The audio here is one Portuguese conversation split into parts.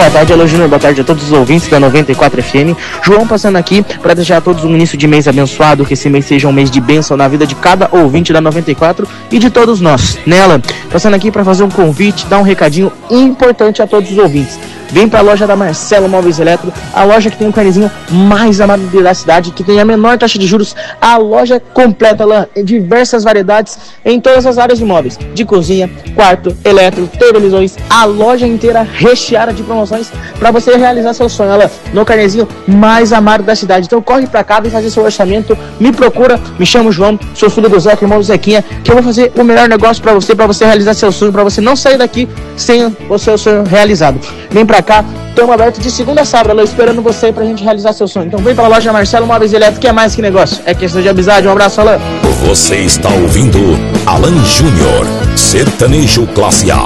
Boa tarde, alô Júnior, boa tarde a todos os ouvintes da 94 FM. João passando aqui para deixar a todos um início de mês abençoado, que esse mês seja um mês de bênção na vida de cada ouvinte da 94 e de todos nós. Nela, passando aqui para fazer um convite, dar um recadinho importante a todos os ouvintes. Vem para a loja da Marcelo Móveis Eletro, a loja que tem o carnezinho mais amado da cidade, que tem a menor taxa de juros, a loja completa lá, em diversas variedades, em todas as áreas de móveis, de cozinha, quarto, eletro, televisões, a loja inteira recheada de promoções para você realizar seu sonho, lá, no carnezinho mais amado da cidade. Então corre para cá, vem fazer seu orçamento, me procura, me chamo João, sou filho do Zeca, irmão do Zequinha, que eu vou fazer o melhor negócio para você realizar seu sonho, para você não sair daqui sem o seu sonho realizado. Vem pra cá, estamos abertos de segunda a sábado, esperando você pra gente realizar seu sonho. Então vem pra loja Marcelo Móveis Eletro, que é mais que negócio, é questão de amizade. Um abraço, Alan. Você está ouvindo Alan Júnior, sertanejo classe A.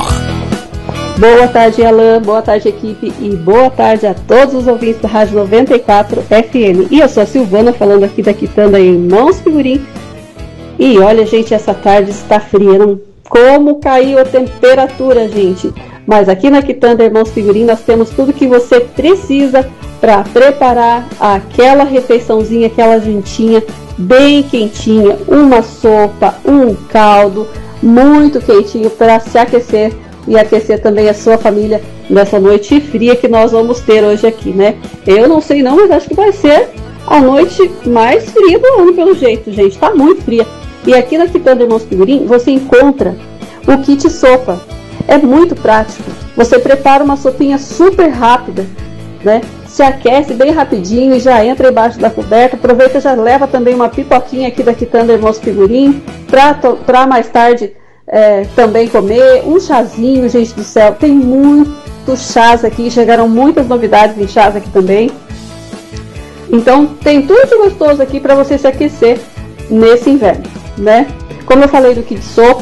Boa tarde, Alan, boa tarde, equipe, e boa tarde a todos os ouvintes da Rádio 94 FM. E eu sou a Silvana, falando aqui da Quitanda Irmãos Figurim. E olha, gente, essa tarde está fria, não? Como caiu a temperatura, gente. Mas aqui na Quitanda Irmãos Figurim nós temos tudo que você precisa para preparar aquela refeiçãozinha, aquela jantinha bem quentinha, uma sopa, um caldo muito quentinho para se aquecer e aquecer também a sua família nessa noite fria que nós vamos ter hoje aqui, né? Eu não sei não, mas acho que vai ser a noite mais fria do ano pelo jeito, gente. Tá muito fria. E aqui na Quitanda Irmãos Figurim você encontra o kit sopa. É muito prático. Você prepara uma sopinha super rápida, né? Se aquece bem rapidinho e já entra embaixo da coberta. Aproveita e já leva também uma pipoquinha aqui da Quitanda Irmãos Figurim para mais tarde também comer. Um chazinho, gente do céu. Tem muitos chás aqui. Chegaram muitas novidades em chás aqui também. Então tem tudo de gostoso aqui para você se aquecer nesse inverno, né? Como eu falei do kit sopa,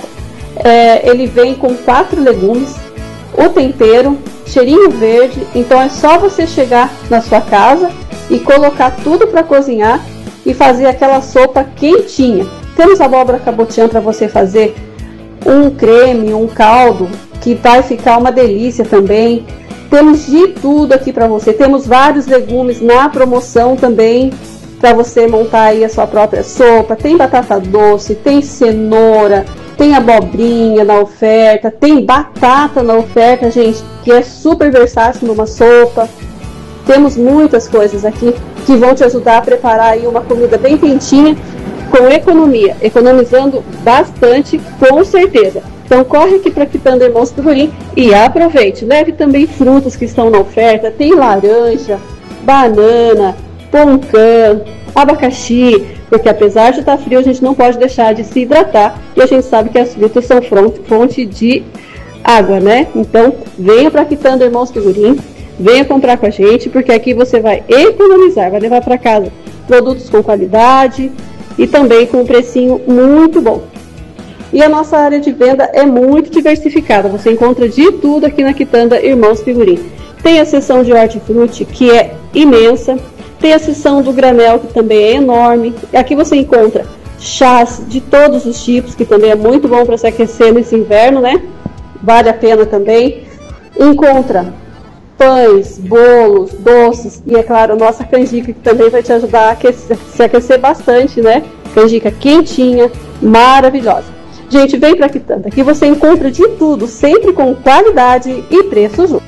ele vem com 4 legumes, o tempero, cheirinho verde. Então é só você chegar na sua casa e colocar tudo para cozinhar e fazer aquela sopa quentinha. Temos abóbora cabotiã para você fazer um creme, um caldo que vai ficar uma delícia também. Temos de tudo aqui para você. Temos vários legumes na promoção também para você montar aí a sua própria sopa. Tem batata doce, tem cenoura, tem abobrinha na oferta, tem batata na oferta, gente, que é super versátil numa sopa. Temos muitas coisas aqui que vão te ajudar a preparar aí uma comida bem quentinha, com economia, economizando bastante, com certeza. Então corre aqui para Quitanda Irmãos Figurim e aproveite. Leve também frutas que estão na oferta. Tem laranja, banana, poncã, abacaxi, porque apesar de estar frio, a gente não pode deixar de se hidratar, e a gente sabe que as frutas são fonte de água, né? Então, venha para Quitanda Irmãos Figurim, venha comprar com a gente, porque aqui você vai economizar, vai levar para casa produtos com qualidade e também com um precinho muito bom. E a nossa área de venda é muito diversificada, você encontra de tudo aqui na Quitanda Irmãos Figurim. Tem a seção de hortifruti, que é imensa. Tem a seção do granel, que também é enorme. Aqui você encontra chás de todos os tipos, que também é muito bom para se aquecer nesse inverno, né? Vale a pena também. Encontra pães, bolos, doces e, é claro, a nossa canjica, que também vai te ajudar a se aquecer bastante, né? Canjica quentinha, maravilhosa. Gente, vem para Quitanda. Aqui você encontra de tudo, sempre com qualidade e preço justo.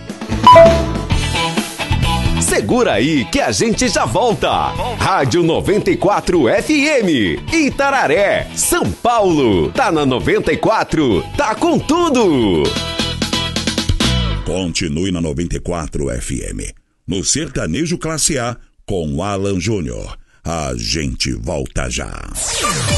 Segura aí que a gente já volta. Rádio 94 FM, Itararé, São Paulo. Tá na 94, tá com tudo. Continue na 94 FM, no Sertanejo Classe A, com Alan Júnior. A gente volta já.